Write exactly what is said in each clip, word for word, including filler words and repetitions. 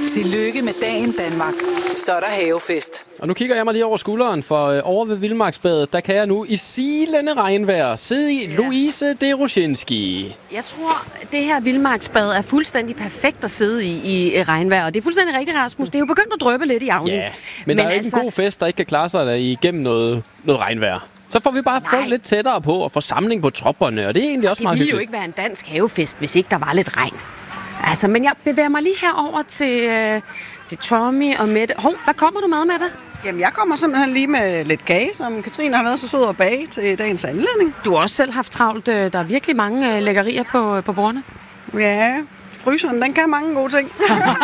Tillykke med dagen, Danmark. Så er der havefest. Og nu kigger jeg mig lige over skulderen, for øh, over ved Vildmarksbadet, der kan jeg nu i silende regnvejr sidde i ja. Louise Deroshinski. Jeg tror, det her Vildmarksbad er fuldstændig perfekt at sidde i i regnvejr. Og det er fuldstændig rigtigt, Rasmus. Det er jo begyndt at dryppe lidt i Avning. Ja, men, men der er jo altså ikke en god fest, der ikke kan klare sig der igennem noget, noget regnvejr. Så får vi bare folk lidt tættere på og få samling på tropperne, og det er egentlig også det meget hyggeligt. Det hyggeligt. ville jo ikke være en dansk havefest, hvis ikke der var lidt regn. Altså, men jeg bevæger mig lige herover til, øh, til Tommy og Mette. Hov, hvad kommer du med, Mette? Jamen, jeg kommer simpelthen lige med lidt kage, som Katrine har været så sød at bage til dagens anledning. Du har også selv haft travlt. Der er virkelig mange lækkerier på, på bordene. Ja, fryseren, den kan mange gode ting.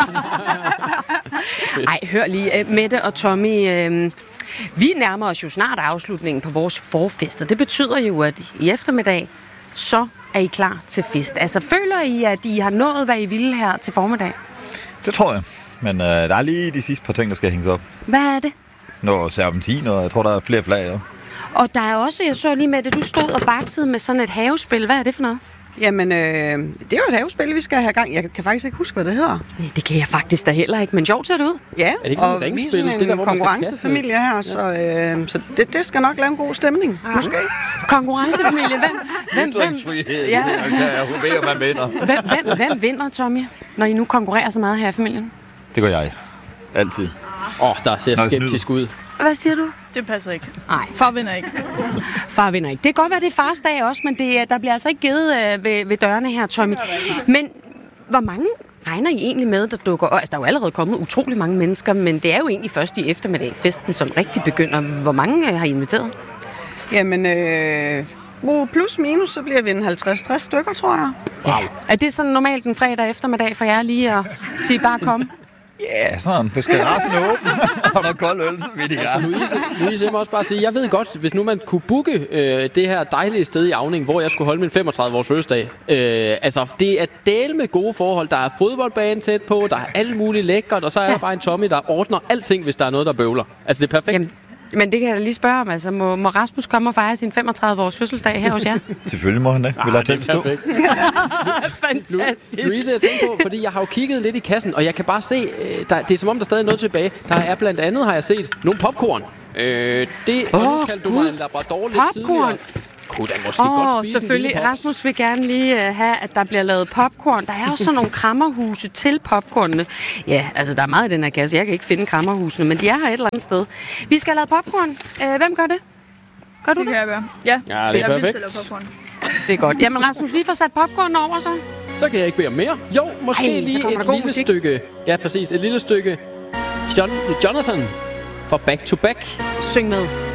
Ej, hør lige, Mette og Tommy. Øh, vi nærmer os jo snart afslutningen på vores forfest, og det betyder jo, at i eftermiddag, så er I klar til fest. Altså, føler I, at I har nået, hvad I ville her til formiddag? Det tror jeg. Men øh, der er lige de sidste par ting, der skal hænges op. Hvad er det? Noget serpentin, og jeg tror, der er flere flag, ja. Og der er også, jeg så lige med, at du stod og baksede med sådan et havespil. Hvad er det for noget? Jamen, øh, det er jo et havespil, vi skal have gang. Jeg kan faktisk ikke huske, hvad det hedder. Nej, det kan jeg faktisk da heller ikke, men sjovt ser det ud. Ja, er det ikke sådan og et vi er sådan sådan det en der, konkurrencefamilie her, så, øh, så det, det skal nok lave en god stemning. Ja. Måske. Konkurrencefamilie, hvem, hvem, hvem, ja. man vinder. hvem, hvem, hvem vinder, Tommy, når I nu konkurrerer så meget her i familien? Det gør jeg. Altid. Åh, oh, der ser skeptisk ud. Hvad siger du? Det passer ikke. Nej. Far vinder ikke. Far vinder ikke. Det kan godt være, det er fars dag også, men det, der bliver altså ikke givet øh, ved, ved dørene her, Tommy. Men hvor mange regner I egentlig med, der dukker? Altså, der er jo allerede kommet utrolig mange mennesker, men det er jo egentlig først i eftermiddag, festen som rigtig begynder. Hvor mange øh, har I inviteret? Jamen, øh, plus minus, så bliver vi en halvtreds til tres stykker, tror jeg. Wow. Er det sådan normalt en fredag eftermiddag for jer lige at sige bare kom? Ja, yeah, sådan. Hvis garagen er åben, og der er kold øl, så vil de altså, Louise, Louise, jeg må også bare sige, jeg ved godt, hvis nu man kunne booke øh, det her dejlige sted i Avning, hvor jeg skulle holde min femogtredive års fødselsdag. Øh, altså, det er del med gode forhold. Der er fodboldbane tæt på, der er alt muligt lækkert, og så er der bare en Tommy, der ordner alting, hvis der er noget, der bøvler. Altså, det er perfekt. Jamen. Men det kan jeg da lige spørge om. Altså, må, må Rasmus komme og fejre sin femogtredive års fødselsdag her hos jer? Selvfølgelig må han det. Vil jeg til at forstå? Fantastisk. Louise, jeg tænker på, fordi jeg har jo kigget lidt i kassen, og jeg kan bare se, der, det er som om, der stadig er noget tilbage. Der er blandt andet, har jeg set, nogle popcorn. Øh, det oh, kaldte du mig en labrador lidt tidligere. Kunne da måske oh, godt spise selvfølgelig. Rasmus vil gerne lige uh, have, at der bliver lavet popcorn. Der er også sådan nogle krammerhuse til popcornene. Ja, altså der er meget i den her kasse. Jeg kan ikke finde krammerhusene, men de er her et eller andet sted. Vi skal have lavet popcorn. Uh, hvem gør det? Gør du det? Det kan jeg gøre. Ja, ja det er perfekt. Det er godt. Jamen Rasmus, vi får sat popcorn over så. Så kan jeg ikke bede om mere. Jo, måske Ej, lige et lille musik. stykke. Ja, præcis. Et lille stykke John, Jonathan fra Back to Back. Syng med.